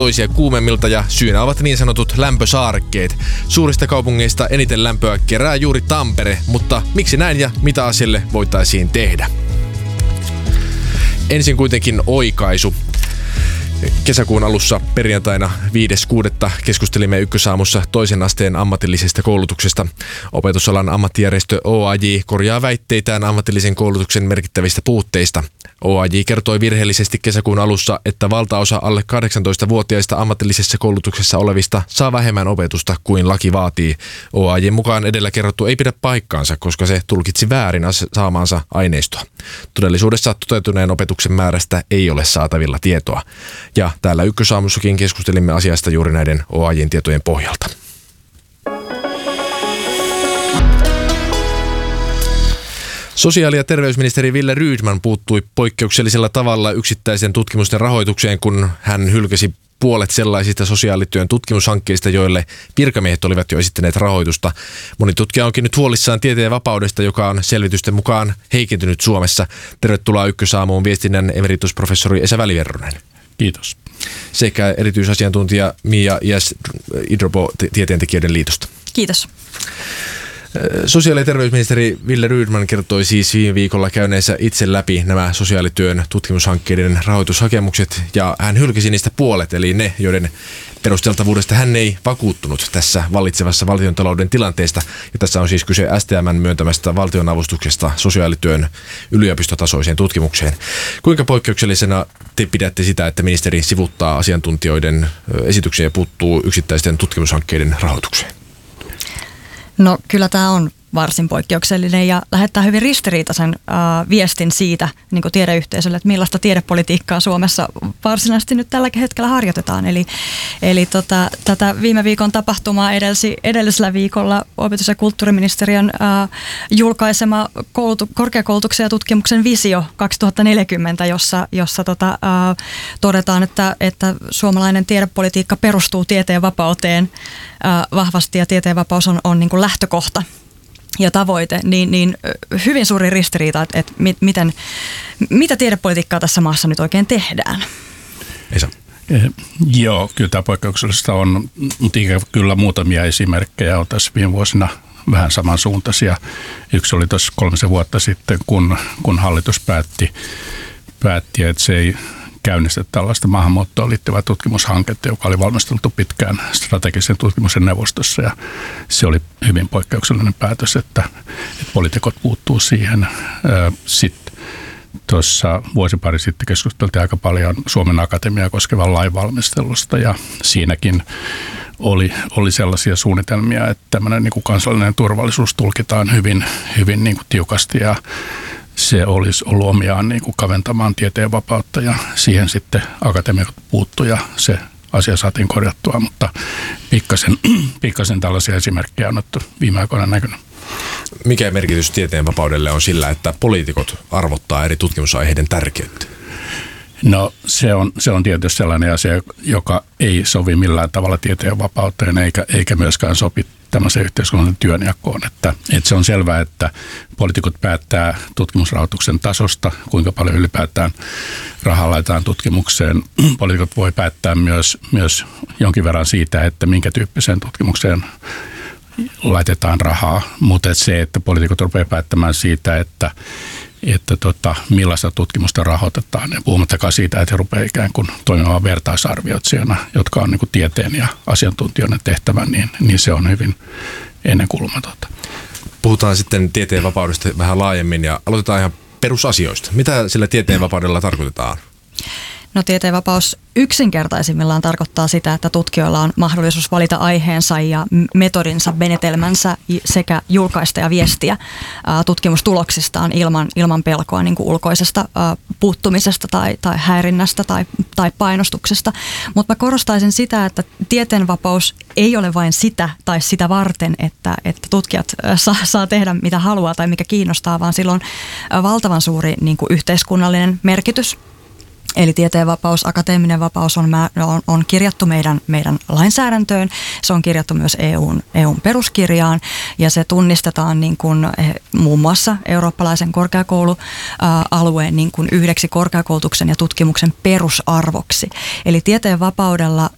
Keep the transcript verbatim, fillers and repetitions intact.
toisia kuumemmilta ja syynä ovat niin sanotut lämpösaarekkeet. Suurista kaupungeista eniten lämpöä kerää juuri Tampere, mutta miksi näin ja mitä asialle voitaisiin tehdä? Ensin kuitenkin oikaisu. Kesäkuun alussa perjantaina viides kuudetta keskustelimme Ykkösaamussa toisen asteen ammatillisesta koulutuksesta. Opetusalan ammattijärjestö O A J korjaa väitteitään ammatillisen koulutuksen merkittävistä puutteista. O A J kertoi virheellisesti kesäkuun alussa, että valtaosa alle kahdeksantoistavuotiaista ammatillisessa koulutuksessa olevista saa vähemmän opetusta kuin laki vaatii. O A J:n mukaan edellä kerrottu ei pidä paikkaansa, koska se tulkitsi väärin saamaansa aineistoa. Todellisuudessa toteutuneen opetuksen määrästä ei ole saatavilla tietoa. Ja täällä Ykkösaamussakin keskustelimme asiasta juuri näiden O A J:n tietojen pohjalta. Sosiaali- ja terveysministeri Wille Rydman puuttui poikkeuksellisella tavalla yksittäisen tutkimusten rahoitukseen, kun hän hylkäsi puolet sellaisista sosiaalityön tutkimushankkeista, joille virkamiehet olivat jo esittäneet rahoitusta. Moni tutkija onkin nyt huolissaan tieteen vapaudesta, joka on selvitysten mukaan heikentynyt Suomessa. Tervetuloa Ykkösaamuun viestinnän emeritusprofessori Esa Väliverronen. Kiitos. Sekä erityisasiantuntija Mia Jäs Idrobo Tieteentekijöiden liitosta. Kiitos. Sosiaali- ja terveysministeri Wille Rydman kertoi siis viime viikolla käyneensä itse läpi nämä sosiaalityön tutkimushankkeiden rahoitushakemukset ja hän hylkäsi niistä puolet, eli ne, joiden perusteltavuudesta hän ei vakuuttunut tässä vallitsevassa valtiontalouden tilanteesta. Ja tässä on siis kyse S T M:n myöntämästä valtionavustuksesta sosiaalityön yliopistotasoiseen tutkimukseen. Kuinka poikkeuksellisena te pidätte sitä, että ministeri sivuttaa asiantuntijoiden esityksiä ja puuttuu yksittäisten tutkimushankkeiden rahoitukseen? No kyllä tämä on varsin poikkeuksellinen ja lähettää hyvin ristiriitaisen äh, viestin siitä niin kuin tiedeyhteisölle, että millaista tiedepolitiikkaa Suomessa varsinaisesti nyt tällä hetkellä harjoitetaan. Eli, eli tota, tätä viime viikon tapahtumaa edelsi, edellisellä viikolla opetus- ja kulttuuriministeriön äh, julkaisema koulutu, korkeakoulutuksen ja tutkimuksen visio kaksituhattaneljäkymmentä, jossa, jossa tota, äh, todetaan, että, että suomalainen tiedepolitiikka perustuu tieteen vapauteen äh, vahvasti ja tieteen vapaus on, on niin kuin lähtökohta ja tavoite, niin, niin hyvin suuri ristiriita, että, että miten, mitä tiedepolitiikkaa tässä maassa nyt oikein tehdään. Esa. Eh, joo, kyllä tämä poikkeuksellista on, mutta kyllä muutamia esimerkkejä on tässä viime vuosina vähän samansuuntaisia. Yksi oli tuossa kolmisen vuotta sitten, kun, kun hallitus päätti, päätti, että se ei käynnistä tällaista maahanmuuttoon liittyvää tutkimushanketta, joka oli valmisteltu pitkään strategisen tutkimuksen neuvostossa ja se oli hyvin poikkeuksellinen päätös, että, että poliitikot puuttuu siihen. Sitten tuossa vuosi pari sitten keskusteltiin aika paljon Suomen Akatemiaa koskevan lainvalmistelusta ja siinäkin oli, oli sellaisia suunnitelmia, että tämmöinen niin kuin kansallinen turvallisuus tulkitaan hyvin, hyvin niin kuin tiukasti ja se olisi ollut omiaan niin kuin kaventamaan tieteen vapautta ja siihen sitten akatemiat puuttui ja se asia saatiin korjattua, mutta pikkasen, pikkasen tällaisia esimerkkejä on otettu viime aikoina näkynyt. Mikä merkitys tieteen vapaudelle on sillä, että poliitikot arvottaa eri tutkimusaiheiden tärkeyttä? No se on, se on tietysti sellainen asia, joka ei sovi millään tavalla tieteen vapauteen eikä, eikä myöskään sopi tämmöisen yhteiskunnallisen työnjakoon. Että, että se on selvää, että poliitikot päättää tutkimusrahoituksen tasosta, kuinka paljon ylipäätään rahaa laitetaan tutkimukseen. Poliitikot voi päättää myös, myös jonkin verran siitä, että minkä tyyppiseen tutkimukseen laitetaan rahaa, mutta se, että poliitikot rupeaa päättämään siitä, että että tota, millaista tutkimusta rahoitetaan. Ja puhumattakaan siitä, että he rupeaa ikään kuin toimimaan vertaisarvioitsijana, jotka on niin kuin tieteen ja asiantuntijoiden tehtävä, niin, niin se on hyvin ennenkuulumatonta. Puhutaan sitten tieteen vapaudesta vähän laajemmin ja aloitetaan ihan perusasioista. Mitä sillä tieteen vapaudella tarkoitetaan? No tieteen vapaus yksinkertaisimmillaan tarkoittaa sitä, että tutkijoilla on mahdollisuus valita aiheensa ja metodinsa, menetelmänsä sekä julkaista ja viestiä tutkimustuloksistaan ilman, ilman pelkoa niin kuin ulkoisesta puuttumisesta tai, tai häirinnästä tai, tai painostuksesta. Mutta mä korostaisin sitä, että tieteen vapaus ei ole vain sitä tai sitä varten, että, että tutkijat saa, saa tehdä mitä haluaa tai mikä kiinnostaa, vaan sillä on valtavan suuri niin kuin yhteiskunnallinen merkitys. Eli tieteen vapaus, akateeminen vapaus on, on, on kirjattu meidän, meidän lainsäädäntöön, se on kirjattu myös E U:n, E U:n peruskirjaan ja se tunnistetaan niin kuin, muun muassa eurooppalaisen korkeakoulualueen niin kuin yhdeksi korkeakoulutuksen ja tutkimuksen perusarvoksi. Eli tieteen vapaudella